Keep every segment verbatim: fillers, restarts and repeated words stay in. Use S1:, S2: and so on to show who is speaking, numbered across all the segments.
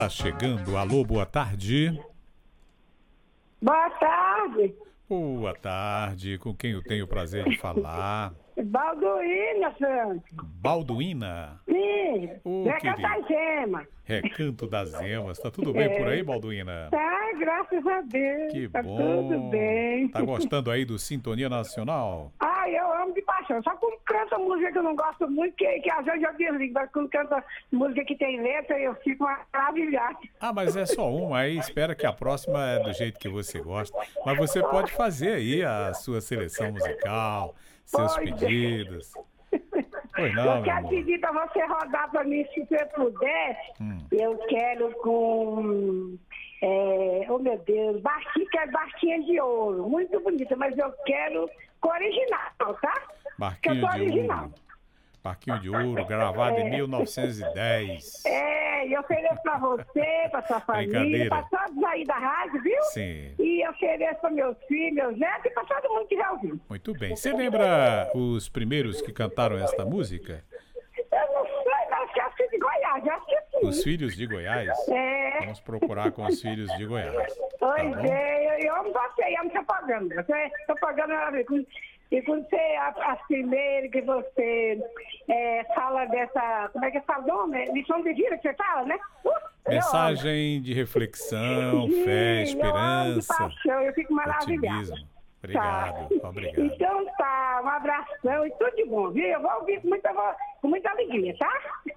S1: Tá chegando. Alô, boa tarde.
S2: Boa tarde.
S1: Boa tarde. Com quem eu tenho o prazer de falar?
S2: Balduína, Frank.
S1: Balduína?
S2: Sim.
S1: Ô,
S2: Recanto
S1: querido.
S2: das Gemas.
S1: Recanto das Emas. Tá tudo bem por aí, Balduína?
S2: Tá, graças a Deus.
S1: Que
S2: tá
S1: bom.
S2: tudo bem.
S1: Tá gostando aí do Sintonia Nacional?
S2: Ah, eu amo de paixão. Só quando canta música que eu não gosto muito, que, que às vezes eu desligo. Mas quando canta música que tem letra, eu fico maravilhada.
S1: Ah, mas é só uma. Aí espera que a próxima é do jeito que você gosta. Mas você pode fazer aí a sua seleção musical, seus
S2: Pois é.
S1: pedidos. Pois não,
S2: Eu
S1: meu
S2: quero
S1: amor.
S2: pedir pra você rodar pra mim, se você puder.
S1: Hum.
S2: Eu quero com... É, oh, meu Deus, Barquinha, quero Barquinha de Ouro. Muito bonita, mas eu quero com original, tá?
S1: Barquinho
S2: Que eu sou
S1: de
S2: original.
S1: Ouro. Barquinho de Ouro, gravado em mil novecentos e dez.
S2: É, e eu ofereço pra você, pra sua família,
S1: Brincadeira.
S2: pra todos aí da rádio, viu?
S1: Sim.
S2: E eu ofereço pra meus filhos, meus netos e pra todo mundo que já ouviu.
S1: Muito bem. Você lembra os primeiros que cantaram esta música?
S2: Eu não sei, mas acho que é assim de Goiás, acho que sim.
S1: Os Filhos de Goiás?
S2: É.
S1: Vamos procurar com os Filhos de Goiás. Tá
S2: Pois
S1: bom?
S2: é, eu, eu amo você, eu amo seu programa. Você, seu programa é maravilhoso. E quando você, a- as primeiras que você é, fala dessa, como é que fala o nome? Lição de vida que você fala, né? Uh, eu amo.
S1: Mensagem de reflexão,
S2: Sim,
S1: fé,
S2: eu amo de
S1: esperança,
S2: paixão, eu fico maravilhada.
S1: otimismo. Obrigado,
S2: Tá.
S1: obrigado.
S2: Então tá, um abração e tudo de bom, viu? Eu vou ouvir com muita, com muita alegria, tá?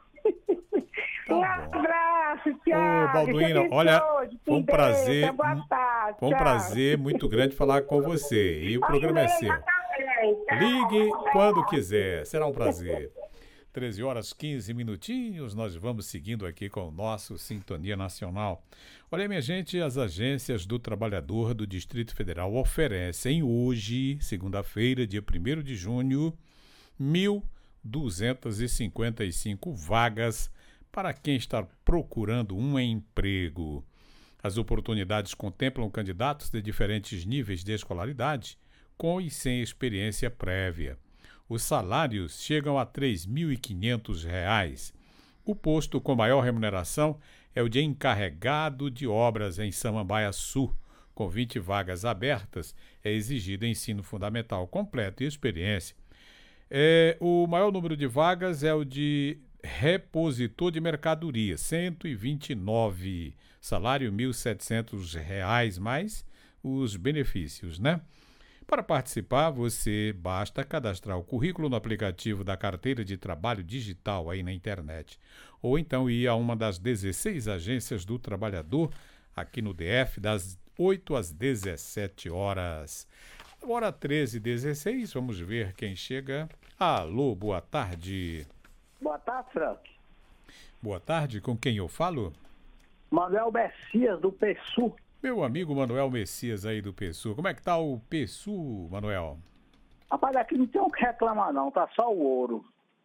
S1: Tá
S2: um
S1: bom.
S2: abraço, tchau.
S1: Ô, Balduína,
S2: Deus te
S1: olha,
S2: abençoe,
S1: foi um
S2: com Deus,
S1: prazer,
S2: boa tarde,
S1: foi um
S2: tchau.
S1: prazer muito grande falar com você. E o programa é seu.
S2: Tchau.
S1: Ligue quando quiser, será um prazer. treze horas e quinze minutinhos, nós vamos seguindo aqui com o nosso Sintonia Nacional. Olha, minha gente, as agências do trabalhador do Distrito Federal oferecem hoje, segunda-feira, dia primeiro de junho, mil duzentas e cinquenta e cinco vagas para quem está procurando um emprego. As oportunidades contemplam candidatos de diferentes níveis de escolaridade, com e sem experiência prévia. Os salários chegam a três mil e quinhentos reais. O posto com maior remuneração é o de encarregado de obras em Samambaia Sul. Com vinte vagas abertas, é exigido ensino fundamental completo e experiência. É, o maior número de vagas é o de repositor de mercadoria, cento e vinte e nove. Salário mil e setecentos reais mais os benefícios, né? Para participar, você basta cadastrar o currículo no aplicativo da Carteira de Trabalho Digital aí na internet. Ou então ir a uma das dezesseis agências do trabalhador aqui no D F, das oito às dezessete horas. Agora treze e dezesseis, vamos ver quem chega. Alô, boa tarde.
S3: Boa tarde, Frank.
S1: Boa tarde, com quem eu falo?
S3: Manuel Messias, do PSU.
S1: Meu amigo Manuel Messias aí do PSU. Como é que tá o PSU, Manuel?
S3: Rapaz, aqui não tem o que reclamar não, tá só o ouro.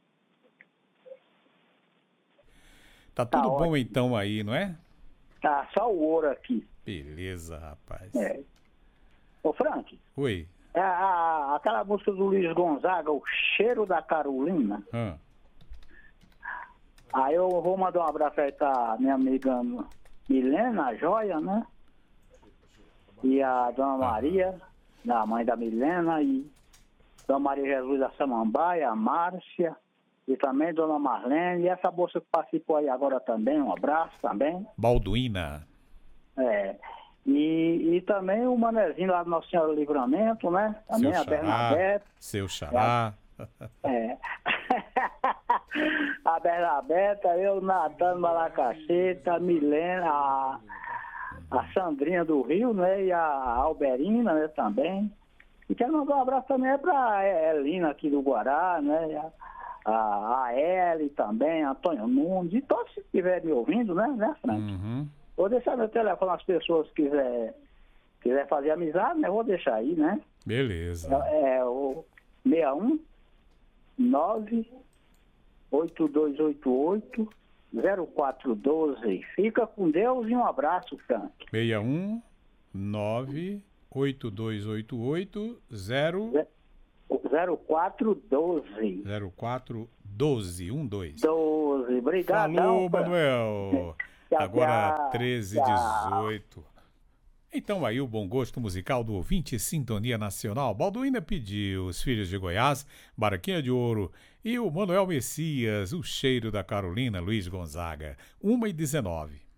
S1: Tá tudo
S3: Tá
S1: bom
S3: ótimo.
S1: então aí, não é?
S3: Tá só o ouro aqui.
S1: Beleza, rapaz.
S3: É. Ô, Frank,
S1: Oi.
S3: é a, a- aquela música do Luiz Gonzaga, O Cheiro da Carolina.
S1: Hã?
S3: Aí eu vou mandar um abraço aí pra minha amiga Milena, a joia, né? E a Dona Maria, a mãe da Milena, e Dona Maria Jesus da Samambaia, a Márcia, e também Dona Marlene, e essa moça que participou aí agora também, um abraço também.
S1: Balduína.
S3: É. E, e também o Manezinho lá do Nossa Senhora do Livramento, né? Também
S1: Seu
S3: a
S1: xará.
S3: Bernadette.
S1: Seu xará.
S3: É. A Bernadette, eu, Natan Malacacheta, a Milena, a, a Sandrinha do Rio, né? E a Alberina, né, também. E quero mandar um abraço também pra Elina aqui do Guará, né? A, a, a Eli também, Antônio Nunes, e todos que estiverem me ouvindo, né, né, Frank?
S1: Uhum.
S3: Vou deixar meu telefone as pessoas que quiser, quiser fazer amizade, né? Vou deixar aí, né?
S1: Beleza.
S3: É, é o seis um nove oito dois oito oito zero quatro um dois. Fica com Deus e um abraço, Frank.
S1: seis um nove oito dois oito oito zero
S3: zero quatro um dois.
S1: zero quatro um dois um dois.
S3: doze. Obrigadão.
S1: Falou,
S3: Frank.
S1: Manuel.
S3: Tchau,
S1: Agora
S3: tchau.
S1: treze e dezoito. Então aí o bom gosto musical do ouvinte Sintonia Nacional. Balduína pediu Os Filhos de Goiás, Barquinha de Ouro e o Manuel Messias, O Cheiro da Carolina, Luiz Gonzaga. uma e dezenove.